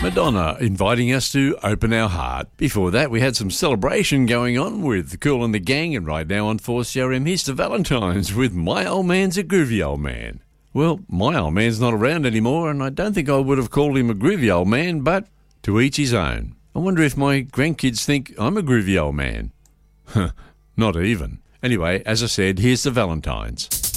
Madonna inviting us to open our heart. Before that, we had some celebration going on with Kool and the Gang, and right now on 4CRM, here's the Valentines with My Old Man's a Groovy Old Man. Well, my old man's not around anymore, and I don't think I would have called him a groovy old man, but to each his own. I wonder if my grandkids think I'm a groovy old man. Not even. Anyway, as I said, here's the Valentines.